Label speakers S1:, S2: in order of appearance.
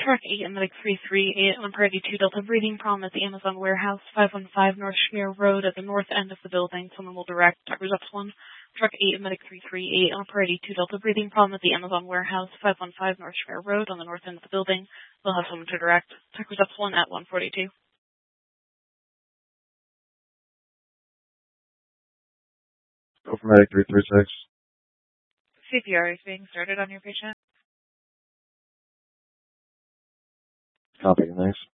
S1: Truck 8 and Medic 338 on Priority 2 Delta Breathing Problem at the Amazon Warehouse, 515 North Schmear Road at the north end of the building. Someone will direct. Tucker Zeps 1. Truck 8 and Medic 338 on Priority 2 Delta Breathing Problem at the Amazon Warehouse, 515 North Schmear Road on the north end of the building. They'll have someone to direct. Tucker Zeps 1 at 142.
S2: Go for Medic 336.
S1: CPR is being started on your patient.
S2: Copy, thanks.